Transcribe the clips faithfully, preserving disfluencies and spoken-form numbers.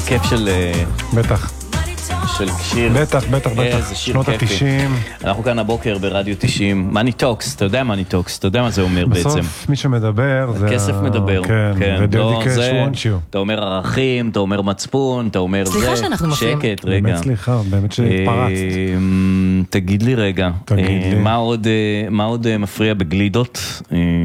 כיף של... בטח. של שיר. בטח, בטח, בטח. שנות ה-תשעים. אנחנו כאן הבוקר ברדיו תשעים. מאני טוקס, אתה יודע מאני טוקס, אתה יודע מה זה אומר בעצם. בסוף מי שמדבר זה... כסף מדבר. כן, ודדי קש וונט יו. אתה אומר ערכים, אתה אומר מצפון, אתה אומר... סליחה שאנחנו מפריעים. שקט, רגע. באמת סליחה, באמת שהתפרצת. תגיד לי רגע, מה עוד מפריע בגלידות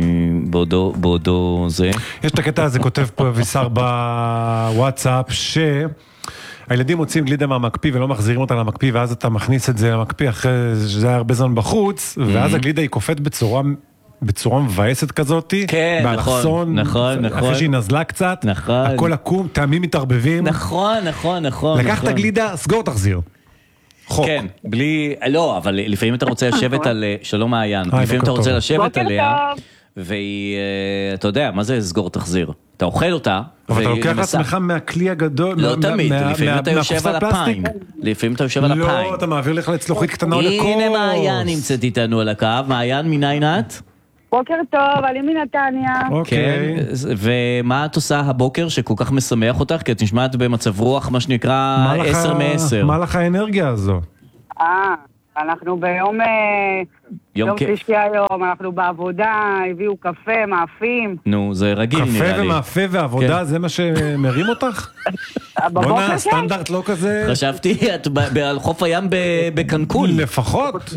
בעודו זה? יש את הקטע הזה, כותב פה אבישר בוואטסאפ, ש... הילדים מוצאים גלידה מהמקפיא ולא מחזירים אותה למקפיא, ואז אתה מכניס את זה למקפיא אחרי שזה היה הרבה זמן בחוץ, ואז הגלידה היא קופאת בצורה, בצורה מבאסת כזאת, כן, נכון, נכון, נכון. אחרי שהיא נזלה קצת, נכון. הכל עקום, טעמים מתערבבים. נכון, נכון, נכון. לקח את הגלידה, סגור תחזיר. חוק. כן, בלי, לא, אבל לפעמים אתה רוצה לשבת על, שלום מעיין, לפעמים אתה רוצה לשבת עליה, והיא, אתה יודע, מה זה סגור תחזיר? אתה אוכל אותה, אבל אתה לוקח לעצמך מהכלי הגדול, לא תמיד, לפעמים אתה יושב על הפיים, לפעמים אתה יושב על הפיים. לא, אתה מעביר לך לצלוחית קטנה או לקוס. הנה מעיין נמצאת איתנו על הקו, מעיין מניין את? בוקר טוב, אני מנתניה. אוקיי. ומה את עושה הבוקר שכל כך משמח אותך? כי את נשמעת במצב רוח, מה שנקרא עשר מעשר. מה לך האנרגיה הזו? אה, אנחנו ביום... יום שלישי היום, אנחנו בעבודה, הביאו קפה, מאפים. נו, זה רגיל נראה לי. קפה ומאפה ועבודה, זה מה שמרים אותך? בוא'נה, סטנדרט לא כזה... חשבתי, את על חוף הים בקנקון. לפחות.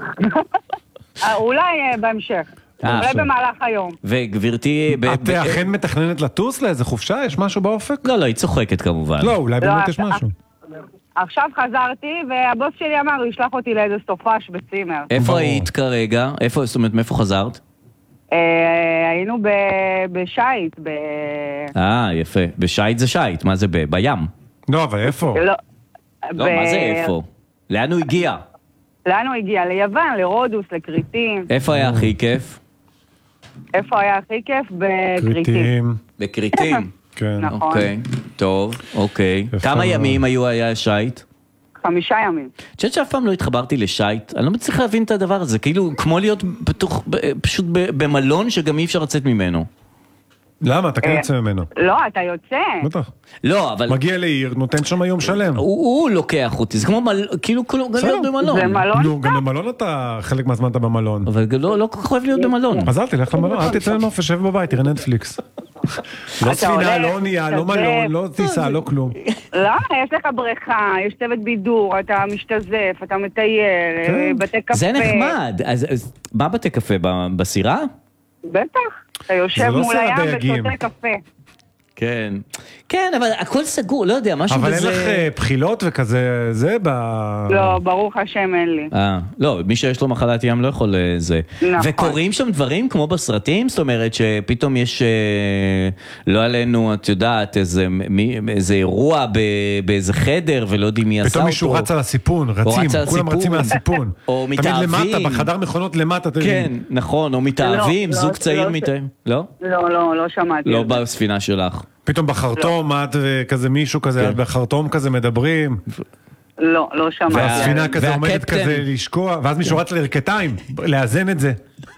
אולי בהמשך. אולי במהלך היום. וגברתי... את אכן מתכננת לטוס לאיזה חופשה? יש משהו באופק? לא, לא, היא צוחקת כמובן. לא, אולי באמת יש משהו. עכשיו חזרתי, והבוס שלי אמר, הוא ישלח אותי לאיזה סופש בצימר. איפה היית כרגע? איפה, זאת אומרת, מאיפה חזרת? היינו בשייט. אה, יפה. בשייט זה שייט, מה זה? בים? לא, אבל איפה? לא. לא, מה זה איפה? לאן הוא הגיע? לאן הוא הגיע? ליוון, לרודוס, לקריטים. איפה היה הכי כיף? איפה היה הכי כיף? בקריטים. בקריטים? כן. נכון. אוקיי, טוב, אוקיי. כמה ימים היו היה שייט? חמישה ימים. את חושבת שאף פעם לא התחברתי לשייט? אני לא מצליח להבין את הדבר הזה, כאילו כמו להיות פשוט במלון שגם אי אפשר לצאת ממנו. למה? אתה כן יוצא ממנו. לא, אתה יוצא. בטח. לא, אבל... מגיע לעיר, נותן שם יום שלם. הוא לוקח אותי, זה כמו כאילו להיות במלון. זה מלון? נו, גם במלון אתה, חלק מהזמן אתה במלון. אבל לא כל כך אוהב להיות במלון. אז אל תלך למלון, אל תצא לנופש, שב בבית, תראה נטפליקס. לא ספינה, לא אונייה, לא מלון, לא טיסה, לא כלום. לא, יש לך בריכה, יש צוות בידור, אתה משתזף, אתה מטייל, בתי קפה. זה נחמד. אז מה בתי קפה? בסירה? בטח. אתה יושב מול הים ושותה קפה. כן. כן, אבל הכל סגור, לא יודע, משהו בזה... אבל אין לך בחילות וכזה, זה ב... לא, ברוך השם אין לי. אה, לא, מי שיש לו מחלת ים לא יכול זה. נכון. וקוראים שם דברים כמו בסרטים? זאת אומרת שפתאום יש, לא עלינו, את יודעת, איזה אירוע באיזה חדר ולא יודעים מי עשה אותו. פתאום מישהו רץ על הסיפון, רצים, כולם רצים על הסיפון. או מתאהבים. תמיד למטה, בחדר מכונות למטה. כן, נכון, או מתאהבים, זוג צעיר מתאהבים. לא? לא, לא, לא שמעתי. לא בספינה שלך. פתאום בחרטום, את וכזה מישהו כזה, בחרטום כזה מדברים. לא, לא שמעתי. והספינה כזה עומדת כזה לשקוע, ואז מישהו רץ לרכתיים, לאזן את זה.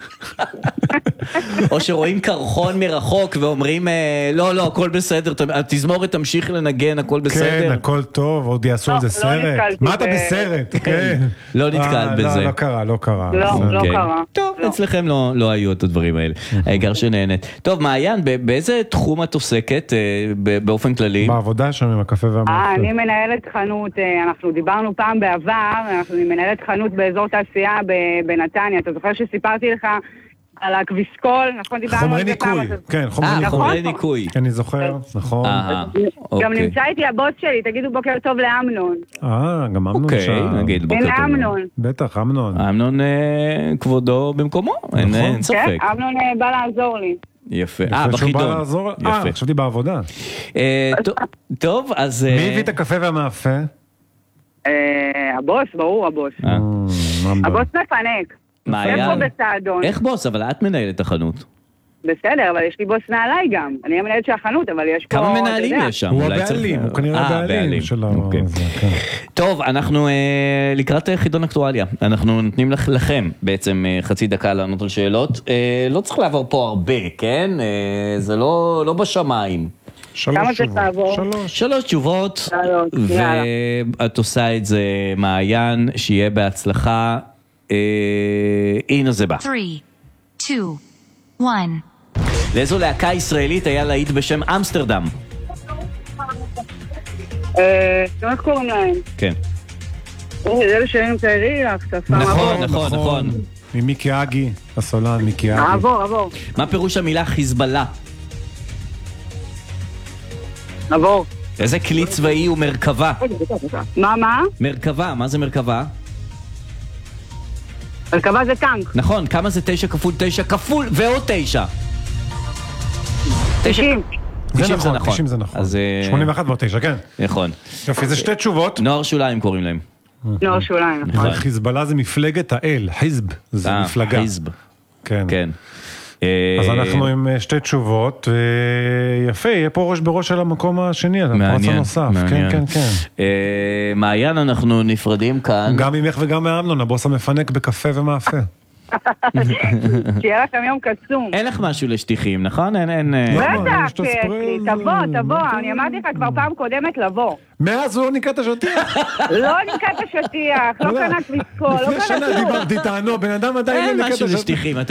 או שרואים קרחון מרחוק ואומרים, לא, לא, הכל בסדר, התזמורת תמשיך לנגן, הכל בסדר. כן, הכל טוב, עוד יעשו על זה סרט. מה אתה בסרט? כן. לא נתקלת בזה. לא קרה, לא קרה. לא, לא קרה. טוב, אצלכם לא היו את הדברים האלה. העיקר שנהנית. טוב, מעיין, באיזה תחום את עוסקת באופן כללי? בעבודה שם עם הקפה והמאפה. אני מנהלת חנות, אנחנו דיברנו פעם בעבר, אנחנו מנהלת חנות באזור תעשייה בנתניה. אתה זוכר שסיפרתי לך על הכביסקול, נכון דיברנו חומרי ניקוי, כן, חומרי ניקוי. אני זוכר, נכון. גם נמצא איתי הבוס שלי, תגידו בוקר טוב לאמנון. אה, גם אמנון שם. אוקיי, נגיד בוקר טוב. אין אמנון. בטח, אמנון. אמנון כבודו במקומו, אין ספק. כן, אמנון בא לעזור לי. יפה. אה, בחידון. אה, חשבתי בעבודה. טוב, אז... מי הביא את הקפה והמאפה? הבוס, ברור הבוס. הבוס מפנק. מעיין, איך בוס? אבל את מנהלת החנות. בסדר, אבל יש לי בוס מעליי גם. אני המנהלת של החנות, אבל יש פה... כמה מנהלים יש שם? הוא הבעלים, הוא כנראה הבעלים שלו. טוב, אנחנו לקראת חידון אקטואליה. אנחנו נותנים לכם בעצם חצי דקה לענות על שאלות. לא צריך לעבור פה הרבה, כן? זה לא בשמיים. שלוש כמה צריך תשובות. לעבור? שלוש. שלוש תשובות, שלוש, יאללה. ואת עושה את זה מעיין, שיהיה בהצלחה. אה, הנה זה בא. three, two, one. לאיזו להקה ישראלית היה להיט בשם אמסטרדם? אה, איך קוראים להם? כן. זה אלה שהיינו צעירים, הכתפה. נכון, נכון, נכון. ממיקי אגי, הסולן מיקי אגי. עבור, עבור. מה פירוש המילה חיזבאללה? עבור. איזה כלי צבאי הוא מרכבה? מה, מה? מרכבה, מה זה מרכבה? הרכבה זה טנק. נכון, כמה זה תשע כפול תשע כפול ועוד תשע? תשעים. זה נכון, תשעים זה נכון. אז, אה, שמונים ואחת ועוד תשע, כן. נכון. יופי, זה שתי תשובות. נוער שוליים קוראים להם. לא, שוליים, נכון. חיזבאללה זה מפלגת האל, חיזב, זה אה, מפלגה. חיזב. כן. כן. אז אה, אנחנו עם אה, שתי תשובות, ויפה, יהיה פה ראש בראש של המקום השני, הפרץ מעניין, הנוסף. כן, מעניין. כן, כן. אה, מעיין, אנחנו נפרדים כאן. גם ממך וגם מאמנון, הבוס המפנק בקפה ומאפה. שיהיה לכם יום קסום. אין לך משהו לשטיחים, נכון? אין, אין... אה, לא. בטח, יש את יש לי. הספרי, תבוא, זה- תבוא. אני אמרתי לך כבר פעם קודמת לבוא. מאז הוא לא ניקה את השטיח. לא ניקה את השטיח, לא לא, קנה כביסקול, לא לפני קנה שנה כלום. דיברתי איתנו, בן אדם עדיין אין לא ניקה את משהו השטיח. לשטיחים.